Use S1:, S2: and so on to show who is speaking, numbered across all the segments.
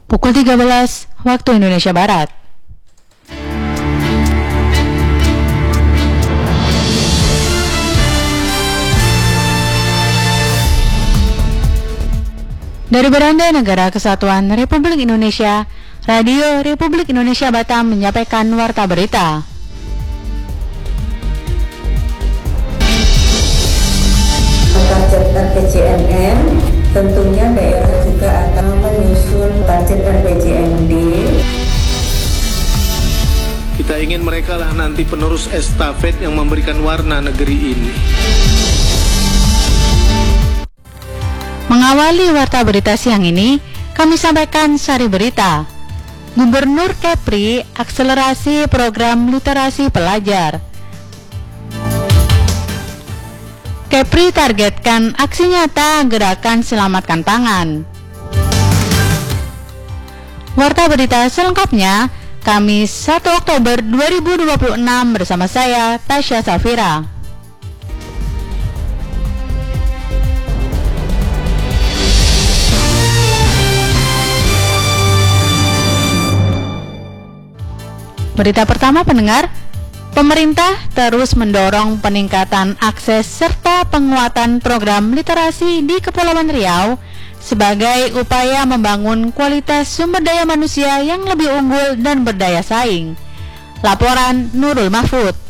S1: pukul 13 waktu Indonesia Barat. Dari beranda Negara Kesatuan Republik Indonesia, Radio Republik Indonesia Batam menyampaikan warta berita.
S2: Target RPJMN, tentunya daerah juga akan menyusun target RPJMD.
S3: Kita ingin mereka lah nanti penerus estafet yang memberikan warna negeri ini.
S1: Mengawali warta berita siang ini, kami sampaikan sari berita. Gubernur Kepri akselerasi program literasi pelajar. Kepri targetkan aksi nyata gerakan selamatkan pangan. Warta berita selengkapnya, Kamis 1 Oktober 2026 bersama saya, Tasya Safira. Berita pertama pendengar, pemerintah terus mendorong peningkatan akses serta penguatan program literasi di Kepulauan Riau sebagai upaya membangun kualitas sumber daya manusia yang lebih unggul dan berdaya saing. Laporan Nurul Mahfud.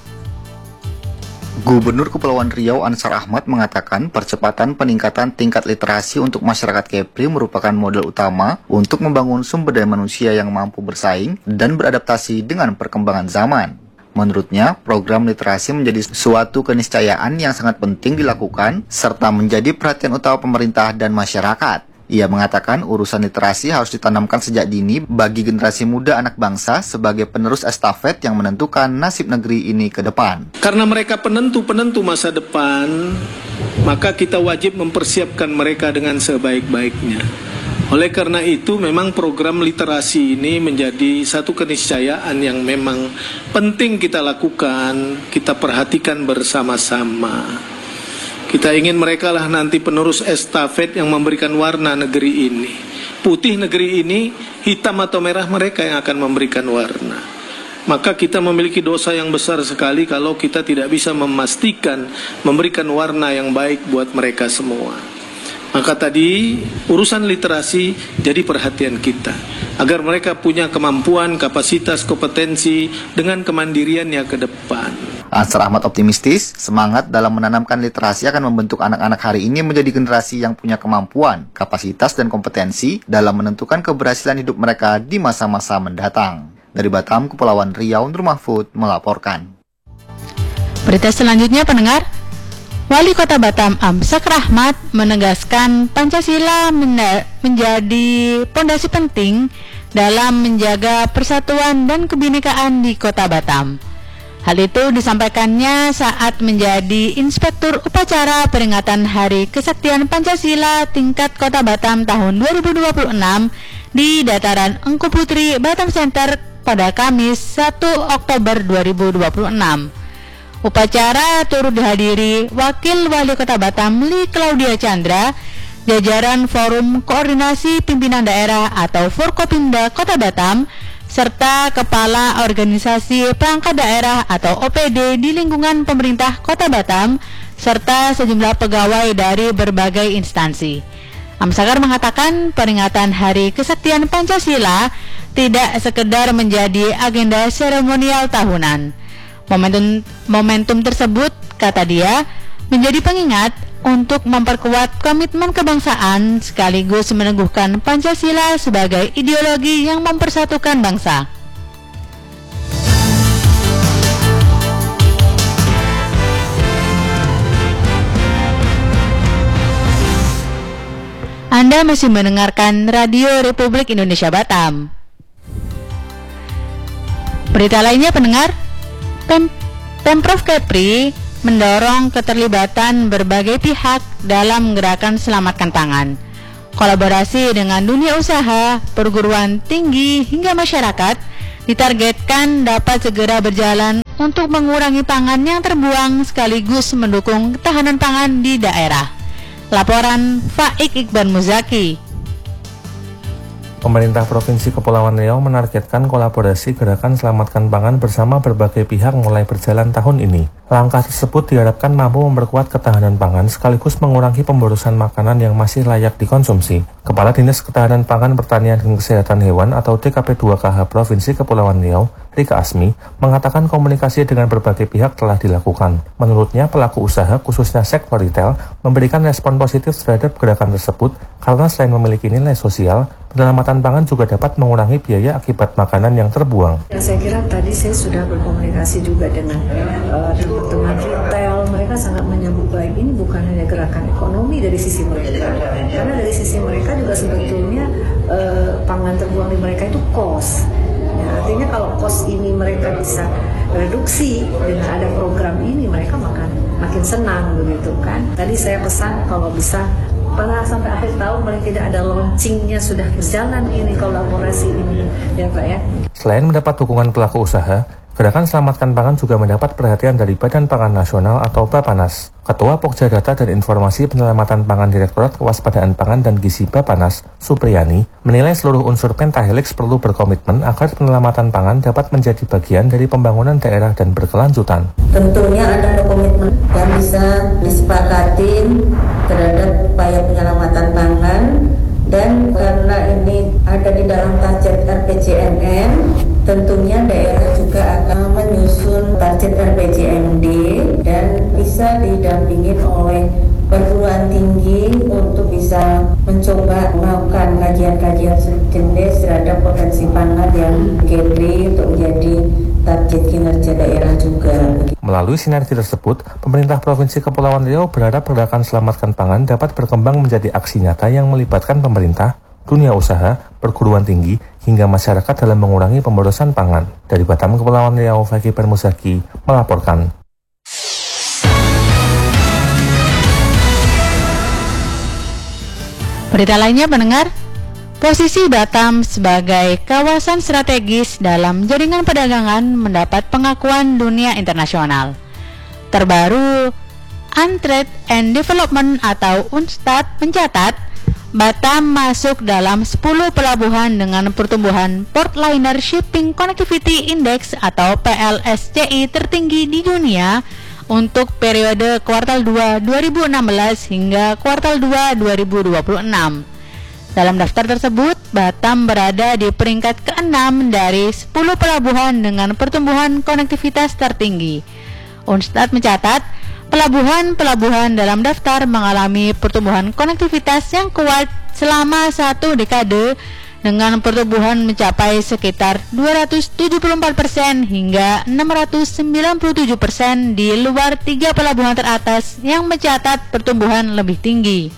S4: Gubernur Kepulauan Riau Ansar Ahmad mengatakan percepatan peningkatan tingkat literasi untuk masyarakat Kepri merupakan modal utama untuk membangun sumber daya manusia yang mampu bersaing dan beradaptasi dengan perkembangan zaman. Menurutnya, program literasi menjadi suatu keniscayaan yang sangat penting dilakukan serta menjadi perhatian utama pemerintah dan masyarakat. Ia mengatakan urusan literasi harus ditanamkan sejak dini bagi generasi muda anak bangsa sebagai penerus estafet yang menentukan nasib negeri ini ke depan.
S3: Karena mereka penentu masa depan, maka kita wajib mempersiapkan mereka dengan sebaik-baiknya. Oleh karena itu, memang program literasi ini menjadi satu keniscayaan yang memang penting kita lakukan, kita perhatikan bersama-sama. Kita ingin mereka lah nanti penerus estafet yang memberikan warna negeri ini. Putih negeri ini, hitam atau merah mereka yang akan memberikan warna. Maka kita memiliki dosa yang besar sekali kalau kita tidak bisa memastikan memberikan warna yang baik buat mereka semua. Maka tadi urusan literasi jadi perhatian kita, agar mereka punya kemampuan, kapasitas, kompetensi dengan kemandiriannya ke depan.
S4: Ansar Ahmad optimistis, semangat dalam menanamkan literasi akan membentuk anak-anak hari ini menjadi generasi yang punya kemampuan, kapasitas, dan kompetensi dalam menentukan keberhasilan hidup mereka di masa-masa mendatang. Dari Batam, Kepulauan Riau, Nur Mahfud melaporkan.
S1: Berita selanjutnya pendengar, Wali Kota Batam Amsak Rahmat menegaskan Pancasila menjadi pondasi penting dalam menjaga persatuan dan kebinekaan di Kota Batam. Hal itu disampaikannya saat menjadi Inspektur Upacara Peringatan Hari Kesaktian Pancasila tingkat Kota Batam tahun 2026 di Dataran Engku Putri Batam Center pada Kamis 1 Oktober 2026. Upacara turut dihadiri Wakil Wali Kota Batam Li Claudia Chandra, jajaran Forum Koordinasi Pimpinan Daerah atau Forkopimda Kota Batam, serta Kepala Organisasi Perangkat Daerah atau OPD di lingkungan pemerintah Kota Batam, serta sejumlah pegawai dari berbagai instansi. Amsakar mengatakan peringatan Hari Kesaktian Pancasila tidak sekedar menjadi agenda seremonial tahunan. Momentum tersebut, kata dia, menjadi pengingat untuk memperkuat komitmen kebangsaan sekaligus meneguhkan Pancasila sebagai ideologi yang mempersatukan bangsa. Anda masih mendengarkan Radio Republik Indonesia Batam. Berita lainnya pendengar, Pemprov Kepri mendorong keterlibatan berbagai pihak dalam gerakan selamatkan pangan. Kolaborasi dengan dunia usaha, perguruan tinggi hingga masyarakat ditargetkan dapat segera berjalan untuk mengurangi pangan yang terbuang sekaligus mendukung ketahanan pangan di daerah. Laporan Faik Iqbal Muzaki.
S5: Pemerintah Provinsi Kepulauan Riau menargetkan kolaborasi gerakan selamatkan pangan bersama berbagai pihak mulai berjalan tahun ini. Langkah tersebut diharapkan mampu memperkuat ketahanan pangan sekaligus mengurangi pemborosan makanan yang masih layak dikonsumsi. Kepala Dinas Ketahanan Pangan Pertanian dan Kesehatan Hewan atau DKP2KH Provinsi Kepulauan Riau, Rika Asmi, mengatakan komunikasi dengan berbagai pihak telah dilakukan. Menurutnya, pelaku usaha khususnya sektor retail memberikan respon positif terhadap gerakan tersebut karena selain memiliki nilai sosial, penyelamatan pangan juga dapat mengurangi biaya akibat makanan yang terbuang.
S6: Saya kira tadi saya sudah berkomunikasi juga dengan teman-teman retail, mereka sangat menyambut baik. Ini bukan hanya gerakan ekonomi dari sisi mereka, karena dari sisi mereka juga sebetulnya pangan terbuang di mereka itu cost. Ya, artinya kalau cost ini mereka bisa reduksi dengan ada program ini, mereka makin senang begitu kan. Tadi saya pesan kalau bisa sampai akhir tahun paling tidak ada launchingnya sudah berjalan ini kolaborasi ini ya Pak ya.
S5: Selain mendapat dukungan pelaku usaha, Gerakan Selamatkan Pangan juga mendapat perhatian dari Badan Pangan Nasional atau Bapanas. Ketua Pokja Data dan Informasi Penyelamatan Pangan Direktorat Kewaspadaan Pangan dan Gizi Bapanas, Supriyani, menilai seluruh unsur Pentahelix perlu berkomitmen agar penyelamatan pangan dapat menjadi bagian dari pembangunan daerah dan berkelanjutan.
S2: Tentunya ada komitmen yang bisa disepakatin terhadap upaya penyelamatan pangan, dan karena ini ada di dalam target RPJMD, tentunya daerah juga akan menyusun target RPJMD dan bisa didampingi oleh perguruan tinggi untuk bisa mencoba melakukan kajian-kajian jenis terhadap potensi pangan yang GD untuk menjadi target kinerja daerah juga.
S5: Melalui sinergi tersebut, pemerintah Provinsi Kepulauan Riau berharap gerakan Selamatkan Pangan dapat berkembang menjadi aksi nyata yang melibatkan pemerintah, dunia usaha, perguruan tinggi, hingga masyarakat dalam mengurangi pemborosan pangan. Dari Batam, Kepulauan Riau, Fakih Permuzaki melaporkan.
S1: Berita lainnya pendengar, posisi Batam sebagai kawasan strategis dalam jaringan perdagangan mendapat pengakuan dunia internasional. Terbaru, Untrade and Development atau UNSTAD mencatat Batam masuk dalam 10 pelabuhan dengan pertumbuhan Port Liner Shipping Connectivity Index atau PLSCI tertinggi di dunia untuk periode kuartal 2 2016 hingga kuartal 2 2026. Dalam daftar tersebut, Batam berada di peringkat ke-6 dari 10 pelabuhan dengan pertumbuhan konektivitas tertinggi. UNSTAD mencatat, pelabuhan-pelabuhan dalam daftar mengalami pertumbuhan konektivitas yang kuat selama 1 dekade dengan pertumbuhan mencapai sekitar 274% hingga 697% di luar 3 pelabuhan teratas yang mencatat pertumbuhan lebih tinggi.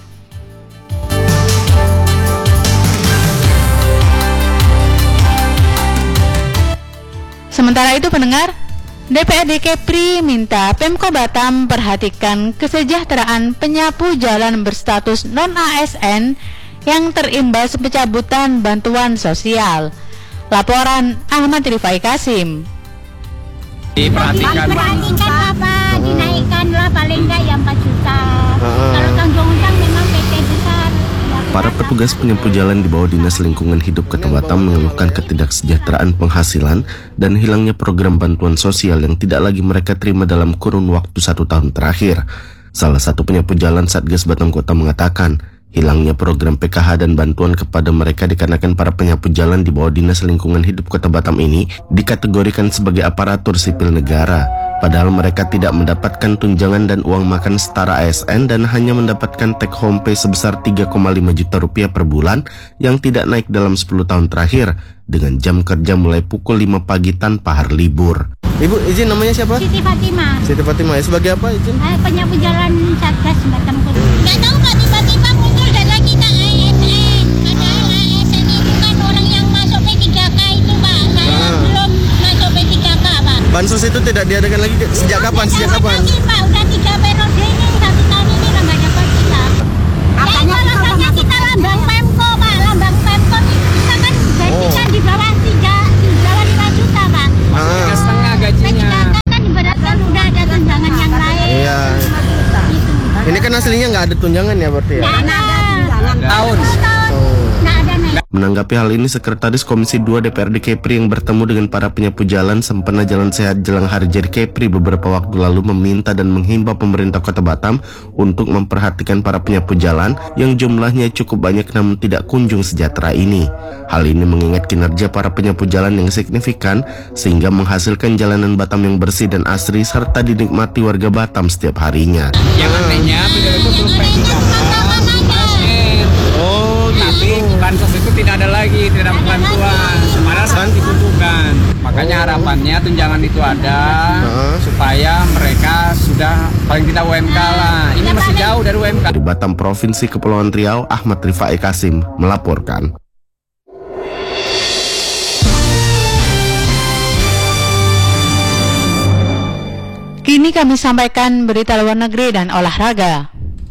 S1: Sementara itu pendengar, DPRD Kepri minta Pemko Batam perhatikan kesejahteraan penyapu jalan berstatus non-ASN yang terimbas pencabutan bantuan sosial. Laporan Ahmad Rifai Kasim.
S7: Diperhatikan apa? Dinaikkanlah paling enggak ya 4 juta. Kalau tanggung utang memang PT besar.
S8: Para petugas penyapu jalan di bawah Dinas Lingkungan Hidup Kota Batam mengeluhkan ketidaksejahteraan penghasilan dan hilangnya program bantuan sosial yang tidak lagi mereka terima dalam kurun waktu 1 tahun terakhir. Salah satu penyapu jalan Satgas Batam Kota mengatakan, hilangnya program PKH dan bantuan kepada mereka dikarenakan para penyapu jalan di bawah Dinas Lingkungan Hidup Kota Batam ini dikategorikan sebagai aparatur sipil negara. Padahal mereka tidak mendapatkan tunjangan dan uang makan setara ASN dan hanya mendapatkan take home pay sebesar 3,5 juta rupiah per bulan yang tidak naik dalam 10 tahun terakhir dengan jam kerja mulai pukul 5 pagi tanpa hari libur. Ibu, izin namanya siapa?
S7: Siti Fatimah.
S8: Siti Fatimah, ya sebagai apa izin?
S7: Penyapu jalan Satgas Batam Kota. Nggak tahu Pak, tiba-tiba muncul data kita ASN. Padahal ASN itu kan orang yang masuk P3K itu Pak. Saya belum masuk P3K Pak.
S8: Bansos itu tidak diadakan lagi sejak kapan?
S7: Lagi, Pak, udah 3 periode ini, 1 tahun ini udah nggak dapat kita. Apanya alasannya kita lambang Pemko Pak, lambang Pemko kita kan gajikan di bawah 5 juta Pak.
S8: 3,5 gajinya.
S7: P3K kan ibaratkan udah ada tunjangan yang lain.
S8: Iya. Ini kan aslinya nggak ada tunjangan ya berarti ya?
S7: Nggak ada. Tahun. Nggak ada naik.
S8: Menanggapi hal ini, Sekretaris Komisi 2 DPRD Kepri yang bertemu dengan para penyapu jalan sempena Jalan Sehat jelang Hari Jadi Kepri beberapa waktu lalu meminta dan menghimbau pemerintah Kota Batam untuk memperhatikan para penyapu jalan yang jumlahnya cukup banyak namun tidak kunjung sejahtera ini. Hal ini mengingat kinerja para penyapu jalan yang signifikan sehingga menghasilkan jalanan Batam yang bersih dan asri serta dinikmati warga Batam setiap harinya.
S9: Yang anehnya itu belum tapi bansos itu tidak ada lagi, tidak ada bantuan, malah sangat dibutuhkan. Makanya harapannya tunjangan itu ada supaya mereka sudah paling tidak UMK lah. Ini masih jauh dari UMK.
S8: Di Batam, Provinsi Kepulauan Riau, Ahmad Rifai Kasim melaporkan.
S1: Kini kami sampaikan berita luar negeri dan olahraga.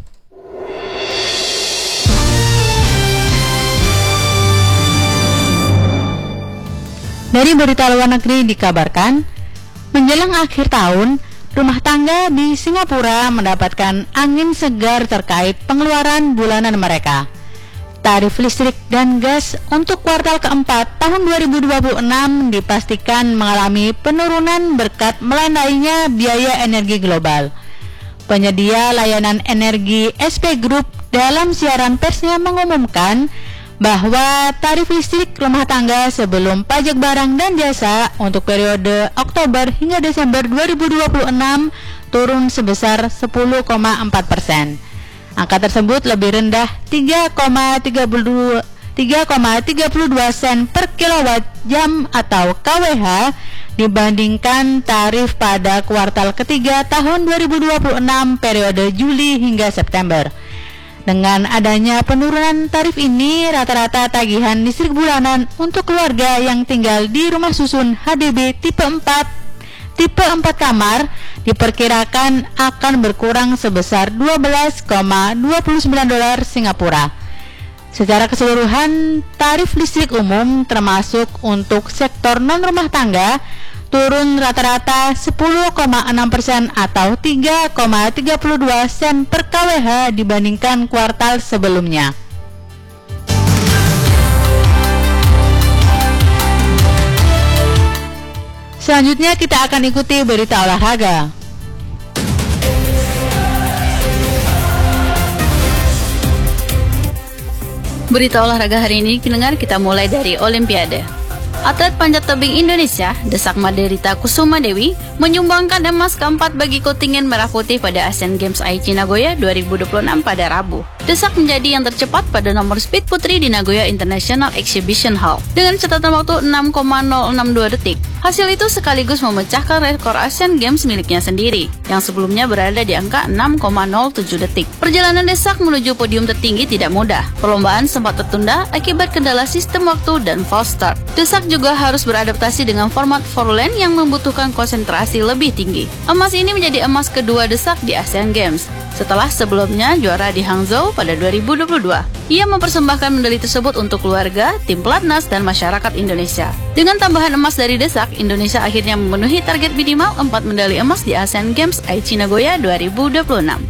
S1: Dari berita luar negeri dikabarkan, menjelang akhir tahun, rumah tangga di Singapura mendapatkan angin segar terkait pengeluaran bulanan mereka. Tarif listrik dan gas untuk kuartal keempat tahun 2026 dipastikan mengalami penurunan berkat melandainya biaya energi global. Penyedia layanan energi SP Group dalam siaran persnya mengumumkan bahwa tarif listrik rumah tangga sebelum pajak barang dan jasa untuk periode Oktober hingga Desember 2026 turun sebesar 10,4%. Angka tersebut lebih rendah 3,32 sen per kilowatt jam atau kWh dibandingkan tarif pada kuartal ketiga tahun 2026 periode Juli hingga September. Dengan adanya penurunan tarif ini, rata-rata tagihan listrik bulanan untuk keluarga yang tinggal di rumah susun HDB tipe 4 kamar diperkirakan akan berkurang sebesar $12,29 Singapura. Secara keseluruhan, tarif listrik umum termasuk untuk sektor non-rumah tangga turun rata-rata 10,6% atau 3,32 sen per kWh dibandingkan kuartal sebelumnya. Selanjutnya kita akan ikuti berita olahraga.
S10: Berita olahraga hari ini pendengar kita mulai dari Olimpiade. Atlet panjat tebing Indonesia, Desak Maderita Kusuma Dewi, menyumbangkan emas keempat bagi kontingen Merah Putih pada Asian Games Aichi Nagoya 2026 pada Rabu. Desak menjadi yang tercepat pada nomor speed putri di Nagoya International Exhibition Hall dengan catatan waktu 6,062 detik. Hasil itu sekaligus memecahkan rekor Asian Games miliknya sendiri, yang sebelumnya berada di angka 6,07 detik. Perjalanan Desak menuju podium tertinggi tidak mudah. Perlombaan sempat tertunda akibat kendala sistem waktu dan false start. Desak juga harus beradaptasi dengan format 4 lane yang membutuhkan konsentrasi lebih tinggi. Emas ini menjadi emas kedua Desak di Asian Games, setelah sebelumnya juara di Hangzhou pada 2022. Ia mempersembahkan medali tersebut untuk keluarga, tim pelatnas, dan masyarakat Indonesia. Dengan tambahan emas dari Desak, Indonesia akhirnya memenuhi target minimal 4 medali emas di Asian Games Aichi Nagoya 2026.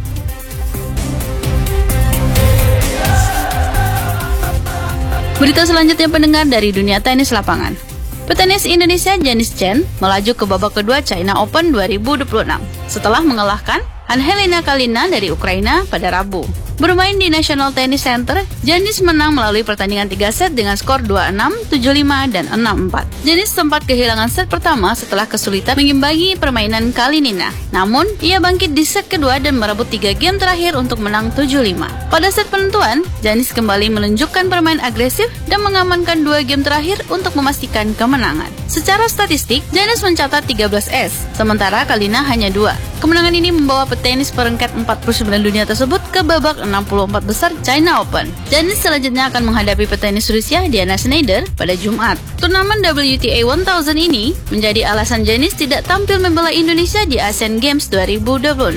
S10: Berita selanjutnya pendengar dari dunia tenis lapangan. Petenis Indonesia Janis Chen melaju ke babak kedua China Open 2026 setelah mengalahkan Anhelina Kalina dari Ukraina pada Rabu. Bermain di National Tennis Center, Janis menang melalui pertandingan 3 set dengan skor 2-6, 7-5, dan 6-4. Janis sempat kehilangan set pertama setelah kesulitan mengimbangi permainan Kalinina. Namun, ia bangkit di set kedua dan merebut 3 game terakhir untuk menang 7-5. Pada set penentuan, Janis kembali menunjukkan permainan agresif dan mengamankan 2 game terakhir untuk memastikan kemenangan. Secara statistik, Janis mencatat 13 S, sementara Kalina hanya 2. Kemenangan ini membawa petenis perengkat 49 dunia tersebut ke babak 64 besar China Open. Janis selanjutnya akan menghadapi petenis Rusia Diana Schneider pada Jumat. Turnamen WTA 1000 ini menjadi alasan Janis tidak tampil membela Indonesia di Asian Games 2026.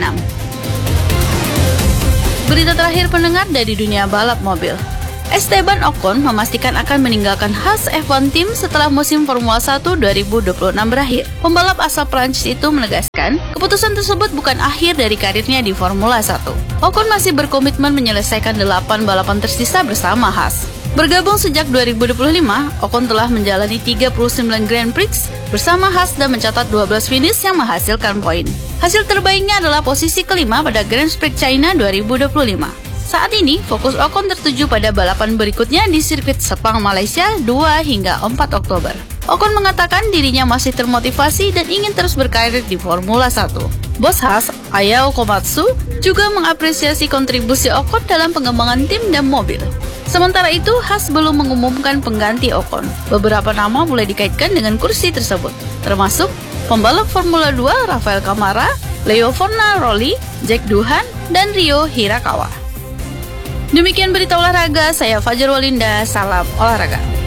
S10: Berita terakhir pendengar dari dunia balap mobil. Esteban Ocon memastikan akan meninggalkan Haas F1 Team setelah musim Formula 1 2026 berakhir. Pembalap asal Prancis itu menegaskan, keputusan tersebut bukan akhir dari karirnya di Formula 1. Ocon masih berkomitmen menyelesaikan 8 balapan tersisa bersama Haas. Bergabung sejak 2025, Ocon telah menjalani 39 Grand Prix bersama Haas dan mencatat 12 finish yang menghasilkan poin. Hasil terbaiknya adalah posisi kelima pada Grand Prix China 2025. Saat ini, fokus Ocon tertuju pada balapan berikutnya di sirkuit Sepang Malaysia 2 hingga 4 Oktober. Ocon mengatakan dirinya masih termotivasi dan ingin terus berkarir di Formula 1. Bos Haas, Ayao Komatsu, juga mengapresiasi kontribusi Ocon dalam pengembangan tim dan mobil. Sementara itu, Haas belum mengumumkan pengganti Ocon. Beberapa nama mulai dikaitkan dengan kursi tersebut, termasuk pembalap Formula 2 Rafael Camara, Leo Fornaroli, Jack Doohan, dan Ryo Hirakawa. Demikian berita olahraga, saya Fajar Walinda, salam olahraga.